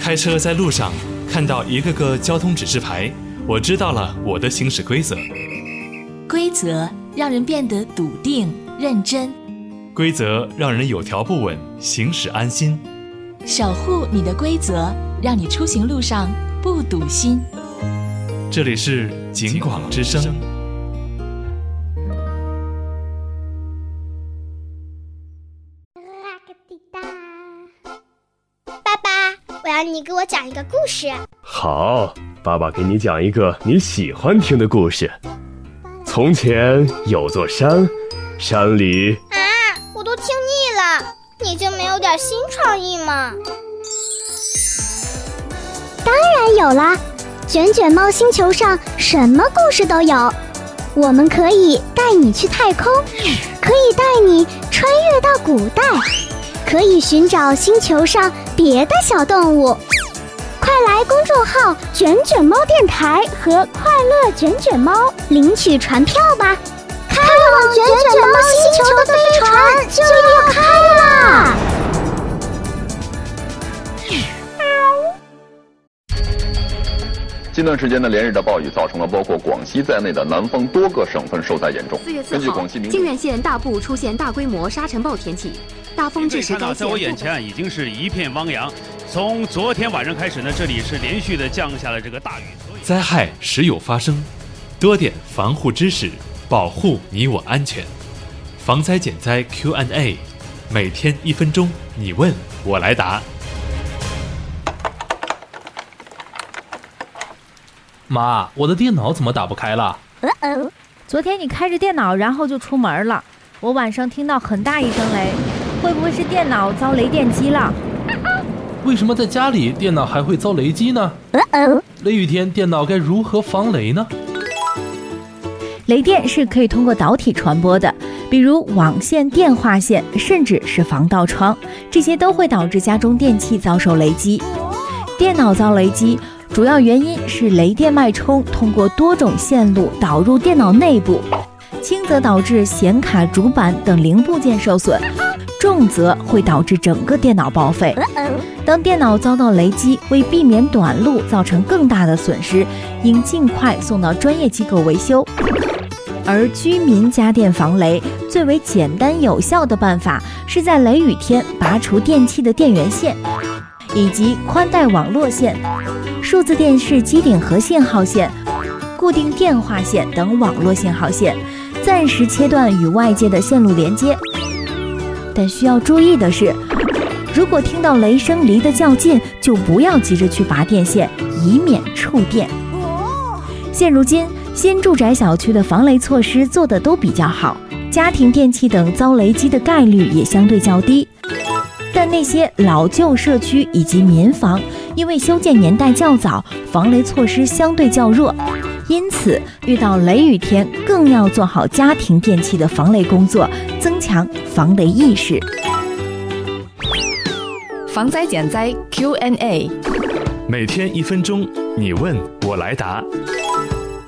开车在路上看到一个个交通指示牌，我知道了我的行驶规则。 规则让人变得笃定认真， 规则让人有条不紊，行驶安心。 守护你的规则，让你出行路上不堵心。 这里是警广之声。 爸爸，我要你给我讲一个故事。 好，爸爸给你讲一个你喜欢听的故事。从前有座山，山里…… 我都听腻了，你就没有点新创意吗？ 当然有啦，卷卷猫星球上什么故事都有。我们可以带你去太空，可以带你穿越到古代，可以寻找星球上别的小动物。快来公众号卷卷猫电台和快乐卷卷猫领取船票吧，开往卷卷猫星球的飞船就要开啦！ 近段时间的连日的暴雨造成了包括广西在内的南方多个省份受灾严重。 4月4号，靖远县大部出现大规模沙尘暴天气，大风致使该县。 在我眼前已经是一片汪洋。从昨天晚上开始呢，这里是连续的降下了这个大雨。 灾害时有发生，多点防护知识，保护你我安全。防灾减灾 Q&A， 每天1分钟，你问我来答。 妈，我的电脑怎么打不开了？ 昨天你开着电脑然后就出门了，我晚上听到很大一声雷，会不会是电脑遭雷电击了？ 为什么在家里电脑还会遭雷击呢？雷雨天电脑该如何防雷呢？ 雷电是可以通过导体传播的，比如网线、电话线，甚至是防盗窗，这些都会导致家中电器遭受雷击。电脑遭雷击主要原因是雷电脉冲通过多种线路导入电脑内部，轻则导致显卡、主板等零部件受损，重则会导致整个电脑报废。当电脑遭到雷击，为避免短路造成更大的损失，应尽快送到专业机构维修。而居民家电防雷最为简单有效的办法，是在雷雨天拔除电器的电源线以及宽带网络线、数字电视机顶盒信号线、固定电话线等网络信号线，暂时切断与外界的线路连接。但需要注意的是，如果听到雷声离得较近，就不要急着去拔电线，以免触电。现如今，新住宅小区的防雷措施做得都比较好，家庭电器等遭雷击的概率也相对较低。但那些老旧社区以及民房，因为修建年代较早，防雷措施相对较弱，因此遇到雷雨天更要做好家庭电器的防雷工作，增强防雷意识。 防灾减灾 Q&A， 每天1分钟，你问我来答。